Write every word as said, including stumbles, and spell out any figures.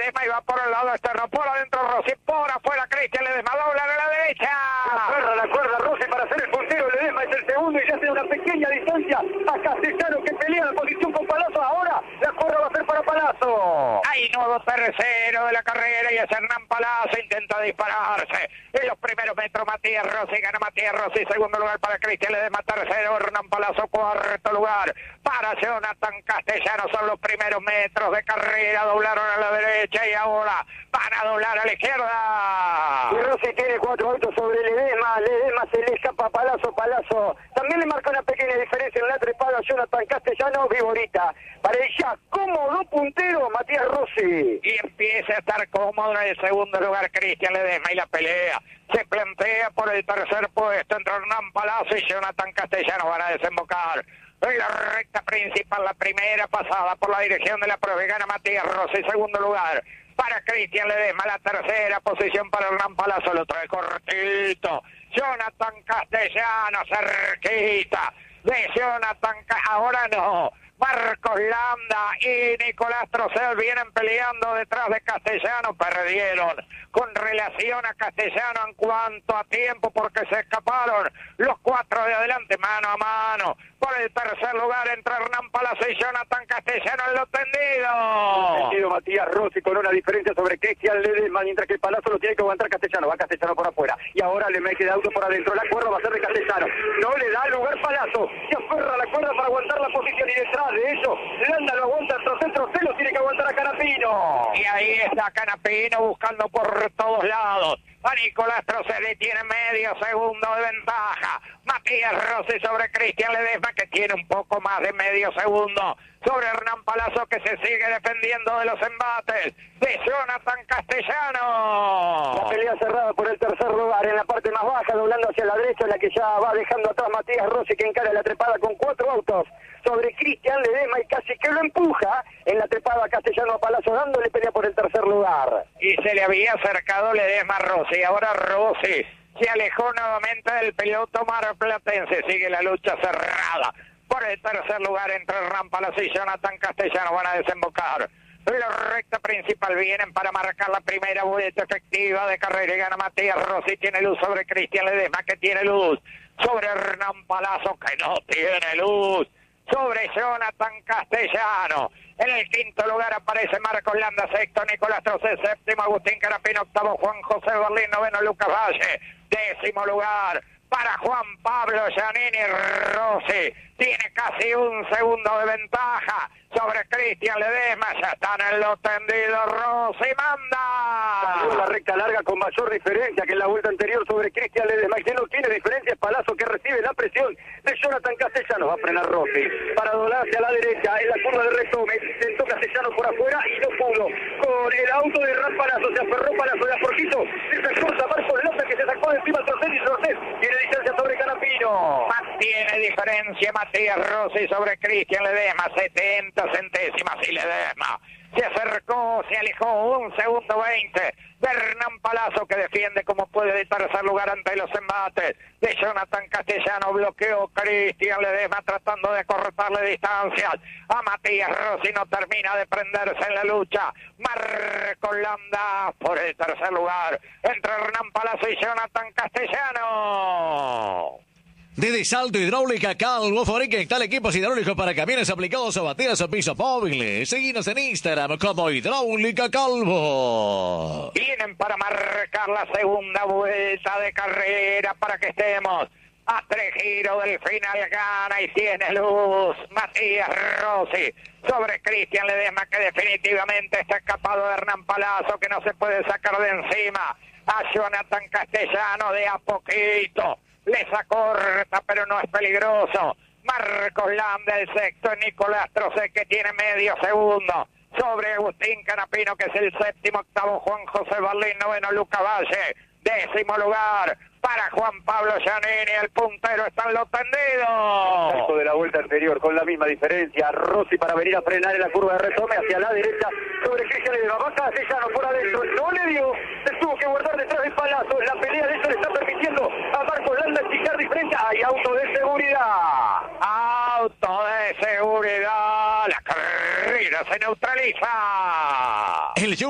Ledesma y va por el lado externo, por adentro Rossi, por afuera Cristian Ledesma, dobla a la derecha. Aferra la cuerda Rossi para hacer el puntero, Ledesma es el segundo y ya hace una pequeña distancia a Castellano que pelea la posición con Palazzo. Ahora la cuerda va a ser para Palazzo. Hay nuevo tercero de la carrera y es Hernán Palazzo, intenta dispararse. En los primeros metros Matías Rossi, gana Matías Rossi, segundo lugar para Cristian Ledesma, tercero Hernán Palazzo, cuarto lugar para Jonathan Castellano. Son los primeros metros de carrera, doblaron a la derecha y ahora van a doblar a la izquierda. Y Rossi tiene cuatro autos sobre Ledesma, Ledesma se le escapa a Palazzo, Palazzo también le marca una pequeña diferencia en la trepada a Jonathan Castellano, Viborita. Para ella, cómodo puntero Matías Rossi. Y empieza a estar cómodo en el segundo lugar Cristian Ledesma y la pelea se plantea por el tercer puesto entre Hernán Palazzo y Jonathan Castellano. Van a desembocar en la recta principal, la primera pasada por la dirección de la prueba, gana Matías Rossi, segundo lugar para Cristian Ledesma, la tercera posición para Hernán Palazzo, lo trae cortito Jonathan Castellano, cerquita de Jonathan, ahora no, Marcos Landa y Nicolás Trocel vienen peleando detrás de Castellano, perdieron con relación a Castellano en cuanto a tiempo porque se escaparon los cuatro de adelante, mano a mano por el tercer lugar entre Hernán Palazzo y Jonathan Castellano en lo tendido. Tendido Matías Rossi con una diferencia sobre Cristian Ledesma, mientras que Palazzo lo tiene que aguantar Castellano, va Castellano por afuera y ahora le mete de auto por adentro, la cuerda va a ser de Castellano, no le da lugar Palazzo, se aferra la cuerda para aguantar la posición y detrás de eso Landa lo aguanta, Trocel, Trocel lo tiene que aguantar a Canapino. Y ahí está Canapino buscando por todos lados a Nicolás Trocel y tiene medio segundo de ventaja. Matías Rossi sobre Cristian Ledesma que tiene un poco más de medio segundo sobre Hernán Palazzo que se sigue defendiendo de los embates de Jonathan Castellano. La pelea cerrada por el tercer lugar en la parte más baja, doblando hacia la derecha, la que ya va dejando atrás Matías Rossi que encara la trepada con cuatro autos sobre Cristian Ledesma y casi que lo empuja en la trepada Castellano a Palazzo, dándole pelea por el tercer lugar. Y se le había acercado Ledesma a Rossi, ahora Rossi se alejó nuevamente del piloto marplatense, sigue la lucha cerrada por el tercer lugar entre Hernán Palazzo y Jonathan Castellano. Van a desembocar en la recta principal, vienen para marcar la primera vuelta efectiva de carrera y gana Matías Rossi, tiene luz sobre Cristian Ledesma que tiene luz sobre Hernán Palazzo que no tiene luz sobre Jonathan Castellano. En el quinto lugar aparece Marcos Landa, sexto Nicolás Trocel, séptimo Agustín Canapino, octavo Juan José Berlín, noveno Lucas Valle, décimo lugar para Juan Pablo Giannini. Rossi tiene casi un segundo de ventaja sobre Cristian Ledesma, ya están en los tendidos, Rossi manda. La recta larga con mayor diferencia que en la vuelta anterior sobre Cristian Ledesma, y que no tiene diferencia es Palazzo que recibe la presión de Jonathan Castellano. Va a frenar Rossi para doblar hacia la derecha en la curva de retome, intentó Castellano por afuera y no pudo. Con el auto de Hernán Palazzo se aferró Palazzo de a poquito, se sacó a Marcos López que se sacó de encima a Trocel y Trocel tiene distancia sobre Canapino. Mantiene diferencia Matías Rossi sobre Cristian Ledesma, setenta centésimas y Ledesma se acercó, se alejó un segundo veinte de Hernán Palazzo que defiende como puede de tercer lugar ante los embates de Jonathan Castellano. Bloqueó Cristian Ledesma tratando de cortarle distancias a Matías Rossi, no termina de prenderse en la lucha. Marcos Landa por el tercer lugar entre Hernán Palazzo y Jonathan Castellano. De Desalto Hidráulica Calvo, fabrica tal equipos hidráulicos para camiones aplicados a baterías o pisos móviles. Seguinos en Instagram como Hidráulica Calvo. Vienen para marcar la segunda vuelta de carrera para que estemos a tres giros del final. Gana y tiene luz Matías Rossi sobre Cristian Ledesma que definitivamente está escapado de Hernán Palazzo que no se puede sacar de encima a Jonathan Castellano de a poquito. Le sacó corta, pero no es peligroso. Marcos Landa, el sexto, Nicolás Trocel, que tiene medio segundo sobre Agustín Canapino, que es el séptimo, octavo Juan José Berlín, noveno Lucas Valle, décimo lugar para Juan Pablo Giannini, el puntero está en los tendidos. Esto de la vuelta anterior, con la misma diferencia, Rossi para venir a frenar en la curva de retome hacia la derecha, sobre Cristian Ledesma, va Castellano por adentro, no le dio, se tuvo que guardar detrás de Palazzo, la pelea de eso le está permitiendo a Marcos Landa fijar diferencia, hay auto de seguridad. Auto de seguridad, la carrera se neutraliza. El